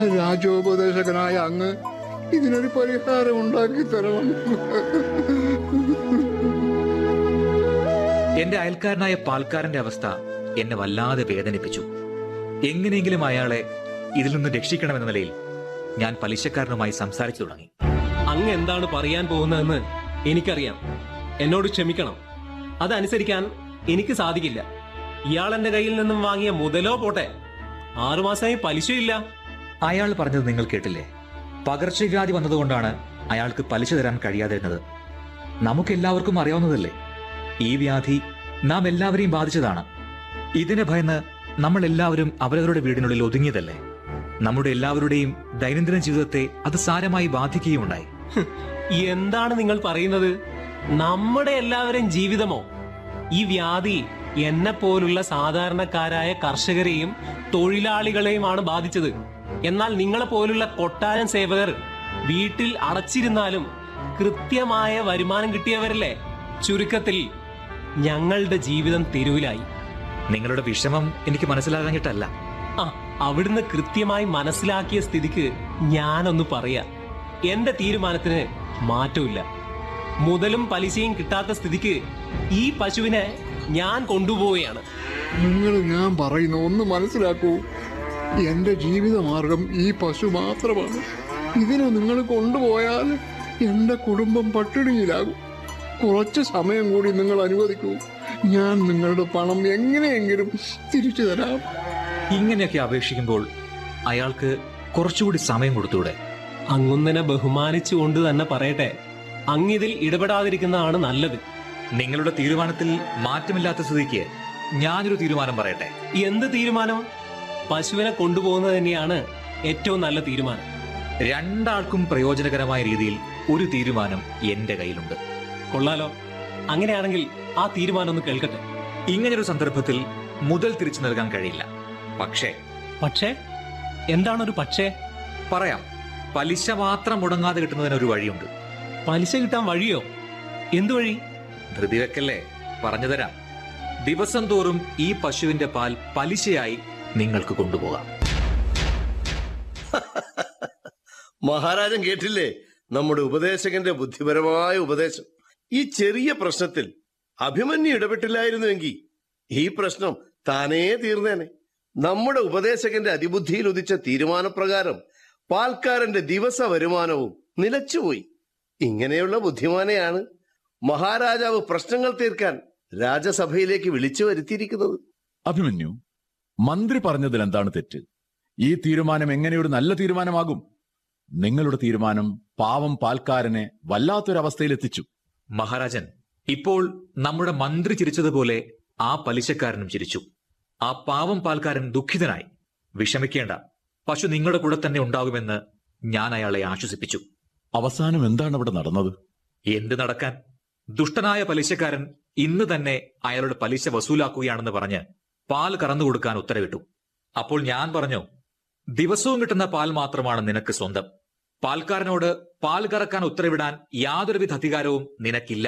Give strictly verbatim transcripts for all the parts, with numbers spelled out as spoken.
രാജോപദേശകനായ അങ്ങ് ഇതിനൊരു പരിഹാരം ഉണ്ടാക്കി തരണം. എന്റെ അയൽക്കാരനായ പാൽക്കാരന്റെ അവസ്ഥ എന്നെ വല്ലാതെ വേദനിപ്പിച്ചു. എങ്ങനെയെങ്കിലും അയാളെ ഇതിൽ നിന്ന് രക്ഷിക്കണമെന്ന നിലയിൽ ഞാൻ പലിശക്കാരനുമായി സംസാരിച്ചു തുടങ്ങി. അങ്ങ് എന്താണ് പറയാൻ പോകുന്നതെന്ന് എനിക്കറിയാം. എന്നോട് ക്ഷമിക്കണം. അതനുസരിക്കാൻ എനിക്ക് സാധിക്കില്ല. ഇയാൾ എന്റെ കയ്യിൽ നിന്നും വാങ്ങിയ മുതലോ പോട്ടെ, ആറുമാസമായി പലിശയില്ല. അയാൾ പറഞ്ഞത് നിങ്ങൾ കേട്ടില്ലേ? പകർച്ചവ്യാധി വന്നതുകൊണ്ടാണ് അയാൾക്ക് പലിശ തരാൻ കഴിയാതിരുന്നത്. നമുക്കെല്ലാവർക്കും അറിയാവുന്നതല്ലേ, ഈ വ്യാധി നാം എല്ലാവരെയും ബാധിച്ചതാണ്. ഇതിനെ ഭയന്ന് നമ്മൾ എല്ലാവരും അവരവരുടെ വീടിനുള്ളിൽ ഒതുങ്ങിയതല്ലേ. നമ്മുടെ എല്ലാവരുടെയും ദൈനംദിന ജീവിതത്തെ അത് സാരമായി ബാധിക്കുകയുണ്ടായി. എന്താണ് നിങ്ങൾ പറയുന്നത്? നമ്മുടെ എല്ലാവരും ജീവിതമോ? ഈ വ്യാധി എന്നെ പോലുള്ള സാധാരണക്കാരായ കർഷകരെയും തൊഴിലാളികളെയുമാണ് ബാധിച്ചത്. എന്നാൽ നിങ്ങളെ പോലുള്ള കൊട്ടാരം സേവകർ വീട്ടിൽ അടച്ചിരുന്നാലും കൃത്യമായ വരുമാനം കിട്ടിയവരല്ലേ. ചുരുക്കത്തിൽ ഞങ്ങളുടെ ജീവിതം തെരുവിലായി. നിങ്ങളുടെ വിഷമം എനിക്ക് മനസ്സിലാകാഞ്ഞിട്ടല്ല. ആ, അവിടുന്ന് കൃത്യമായി മനസ്സിലാക്കിയ സ്ഥിതിക്ക് ഞാനൊന്ന് പറയാ. എന്റെ തീരുമാനത്തിന് മാറ്റമില്ല. മുതലും പലിശയും കിട്ടാത്ത സ്ഥിതിക്ക് ഈ പശുവിനെ ഞാൻ കൊണ്ടുപോവുകയാണ്. നിങ്ങൾ ഞാൻ പറയുന്ന ഒന്ന് മനസ്സിലാക്കൂ. എന്റെ ജീവിതമാർഗം ഈ പശു മാത്രമാണ്. ഇതിനെ നിങ്ങൾ കൊണ്ടുപോയാൽ എന്റെ കുടുംബം പട്ടിണിയിലാകും. കുറച്ച് സമയം കൂടി നിങ്ങൾ അനുവദിക്കൂ. ഞാൻ നിങ്ങളുടെ പണം എങ്ങനെയെങ്കിലും തിരിച്ചു തരാം. ഇങ്ങനെയൊക്കെ അപേക്ഷിക്കുമ്പോൾ അയാൾക്ക് കുറച്ചുകൂടി സമയം കൊടുത്തൂടെ? അങ്ങുന്നനെ ബഹുമാനിച്ചുകൊണ്ട് തന്നെ പറയട്ടെ, അങ്ങിതിൽ ഇടപെടാതിരിക്കുന്നതാണ് നല്ലത്. നിങ്ങളുടെ തീരുമാനത്തിൽ മാറ്റമില്ലാത്ത സ്ഥിതിക്ക് ഞാനൊരു തീരുമാനം പറയട്ടെ. എന്ത് തീരുമാനം? പശുവിനെ കൊണ്ടുപോകുന്നത് തന്നെയാണ് ഏറ്റവും നല്ല തീരുമാനം. രണ്ടാൾക്കും പ്രയോജനകരമായ രീതിയിൽ ഒരു തീരുമാനം എന്റെ കയ്യിലുണ്ട്. കൊള്ളാലോ. അങ്ങനെയാണെങ്കിൽ ആ തീരുമാനം ഒന്ന് കേൾക്കട്ടെ. ഇങ്ങനൊരു സന്ദർഭത്തിൽ മുതൽ തിരിച്ചു നൽകാൻ കഴിയില്ല. പക്ഷേ പക്ഷേ എന്താണൊരു പക്ഷേ? പറയാം. പലിശ മാത്രം മുടങ്ങാതെ കിട്ടുന്നതിനൊരു വഴിയുണ്ട്. പലിശ കിട്ടാൻ വഴിയോ? എന്തു വഴി? ധൃതി വെക്കല്ലേ, പറഞ്ഞുതരാം. ദിവസം തോറും ഈ പശുവിന്റെ പാൽ പലിശയായി നിങ്ങൾക്ക് കൊണ്ടുപോകാം. മഹാരാജൻ കേട്ടില്ലേ നമ്മുടെ ഉപദേശകന്റെ ബുദ്ധിപരമായ ഉപദേശം? ഈ ചെറിയ പ്രശ്നത്തിൽ അഭിമന്യു ഇടപെട്ടില്ലായിരുന്നുവെങ്കിൽ ഈ പ്രശ്നം താനേ തീർന്നേനെ. നമ്മുടെ ഉപദേശകന്റെ അതിബുദ്ധിയിൽ ഉദിച്ച തീരുമാനപ്രകാരം പാൽക്കാരന്റെ ദിവസ വരുമാനവും നിലച്ചുപോയി. ഇങ്ങനെയുള്ള ബുദ്ധിമാനെയാണ് മഹാരാജാവ് പ്രശ്നങ്ങൾ തീർക്കാൻ രാജസഭയിലേക്ക് വിളിച്ചു വരുത്തിയിരിക്കുന്നത്. അഭിമന്യു, മന്ത്രി പറഞ്ഞതിൽ എന്താണ് തെറ്റ്? ഈ തീരുമാനം എങ്ങനെയൊരു നല്ല തീരുമാനമാകും? നിങ്ങളുടെ തീരുമാനം പാവം പാൽക്കാരനെ വല്ലാത്തൊരവസ്ഥയിലെത്തിച്ചു. മഹാരാജൻ, ഇപ്പോൾ നമ്മുടെ മന്ത്രി ചിരിച്ചതുപോലെ ആ പലിശക്കാരനും ചിരിച്ചു. ആ പാവം പാൽക്കാരൻ ദുഃഖിതനായി. വിഷമിക്കേണ്ട, പശു നിങ്ങളുടെ കൂടെ തന്നെ ഉണ്ടാകുമെന്ന് ഞാൻ അയാളെ ആശ്വസിപ്പിച്ചു. അവസാനം എന്താണ് അവിടെ നടന്നത്? എന്ത് നടക്കാൻ? ദുഷ്ടനായ പലിശക്കാരൻ ഇന്ന് തന്നെ അയാളുടെ പലിശ വസൂലാക്കുകയാണെന്ന് പറഞ്ഞ് പാൽ കറന്നു കൊടുക്കാൻ ഉത്തരവിട്ടു. അപ്പോൾ ഞാൻ പറഞ്ഞു, ദിവസവും കിട്ടുന്ന പാൽ മാത്രമാണ് നിനക്ക് സ്വന്തം. പാൽക്കാരനോട് പാൽ കറക്കാൻ ഉത്തരവിടാൻ യാതൊരുവിധ അധികാരവും നിനക്കില്ല.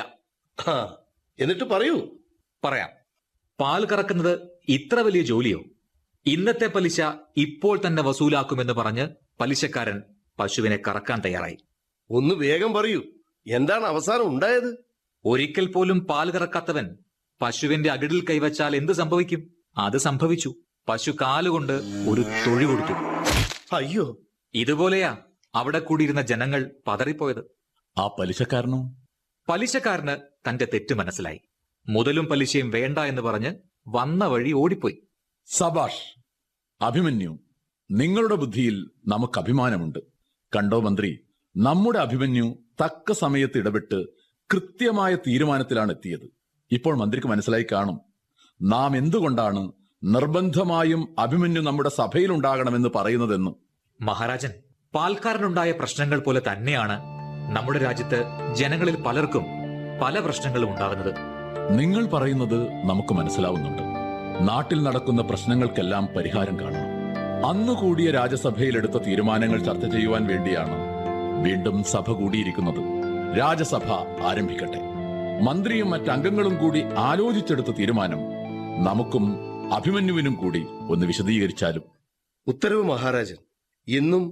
എന്നിട്ട് പറയൂ. പറയാം. പാൽ കറക്കുന്നത് ഇത്ര വലിയ ജോലിയോ? ഇന്നത്തെ പലിശ ഇപ്പോൾ തന്നെ വസൂലാക്കുമെന്ന് പറഞ്ഞ് പലിശക്കാരൻ പശുവിനെ കറക്കാൻ തയ്യാറായി. ഒന്ന് വേഗം പറയൂ, എന്താണ് അവസാനം ഉണ്ടായത്? ഒരിക്കൽ പോലും പാൽ കറക്കാത്തവൻ പശുവിന്റെ അകിടിൽ കൈവച്ചാൽ എന്ത് സംഭവിക്കും? അത് സംഭവിച്ചു. പശു കാലുകൊണ്ട് ഒരു തൊഴി കൊടുത്തു. അയ്യോ! ഇതുപോലെയാ അവിടെ കൂടിയിരുന്ന ജനങ്ങൾ പതറിപ്പോയത്. ആ പലിശക്കാരനോ? പലിശക്കാരന് തന്റെ തെറ്റ് മനസ്സിലായി. മുതലും പലിശയും വേണ്ട എന്ന് പറഞ്ഞ് വന്ന വഴി ഓടിപ്പോയി. സബാഷ്! അഭിമന്യു, നിങ്ങളുടെ ബുദ്ധിയിൽ നമുക്ക് അഭിമാനമുണ്ട്. കണ്ടോ മന്ത്രി, നമ്മുടെ അഭിമന്യു തക്ക സമയത്ത് ഇടപെട്ട് കൃത്യമായ തീരുമാനത്തിലാണ് എത്തിയത്. ഇപ്പോൾ മന്ത്രിക്ക് മനസ്സിലായി കാണും നാം എന്തുകൊണ്ടാണ് നിർബന്ധമായും അഭിമന്യു നമ്മുടെ സഭയിലുണ്ടാകണമെന്ന് പറയുന്നതെന്ന്. മഹാരാജൻ, പാൽക്കാരനുണ്ടായ പ്രശ്നങ്ങൾ പോലെ തന്നെയാണ് നമ്മുടെ രാജ്യത്ത് ജനങ്ങളിൽ പലർക്കും പല പ്രശ്നങ്ങളും ഉണ്ടാകുന്നത്. നിങ്ങൾ പറയുന്നത് നമുക്ക് മനസ്സിലാവുന്നുണ്ട്. നാട്ടിൽ നടക്കുന്ന പ്രശ്നങ്ങൾക്കെല്ലാം പരിഹാരം കാണണം. അന്ന് കൂടിയ രാജസഭയിലെടുത്ത തീരുമാനങ്ങൾ ചർച്ച ചെയ്യുവാൻ വേണ്ടിയാണ് വീണ്ടും സഭ കൂടിയിരിക്കുന്നത്. രാജസഭ ആരംഭിക്കട്ടെ. മന്ത്രിയും മറ്റംഗങ്ങളും കൂടി ആലോചിച്ചെടുത്ത തീരുമാനം നമുക്കും അഭിമന്യുവിനും കൂടി ഒന്ന് വിശദീകരിച്ചാലും. ഉത്തരവ് മഹാരാജൻ. എന്നും